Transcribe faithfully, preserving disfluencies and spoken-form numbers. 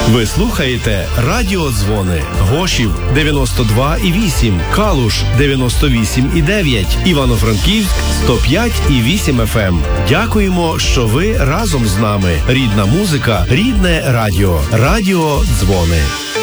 Ви слухаєте Радіодзвони. Гошів дев'яносто два і вісім, Калуш дев'яносто вісім і дев'ять, Івано-Франківськ сто п'ять і вісім еф ем. Дякуємо, що ви разом з нами. Рідна музика, рідне радіо. Радіодзвони.